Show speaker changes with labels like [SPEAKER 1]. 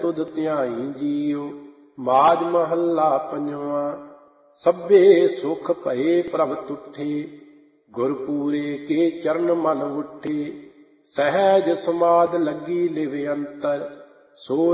[SPEAKER 1] ਤੁਧ ਧਿਆਈ ਜੀਉ। ਮਾਝ ਮਹੱਲਾ ਪੰਜਵਾਂ। ਸਭੇ ਸੁਖ ਭਏ ਪ੍ਰਭ ਤੁਠੇ, ਗੁਰ ਪੂਰੇ ਕੇ ਚਰਨ ਮਨ ਉੱਠੇ। ਸਹਿਜ ਸਮਾਧ ਲੱਗੀ ਲਿਵ ਅੰਤਰ, ਸੋ